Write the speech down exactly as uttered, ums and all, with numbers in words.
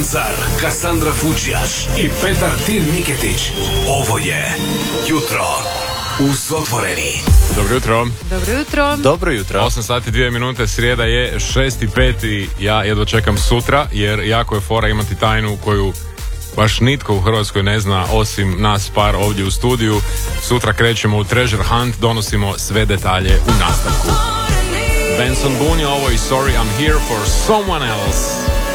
Car, Kassandra Fučijaš i Petar Tin Miketić. Ovo je Jutro uz Otvoreni. Dobro jutro. Dobro jutro. Dobro jutro. osam sati dvije minute, srijeda je šest i pet i ja jedva čekam sutra jer jako je fora imati tajnu koju baš nitko u Hrvatskoj ne zna osim nas par ovdje u studiju. Sutra krećemo u Treasure Hunt, donosimo sve detalje u nastavku. Benson Boone je ovo i Sorry I'm Here for Someone Else.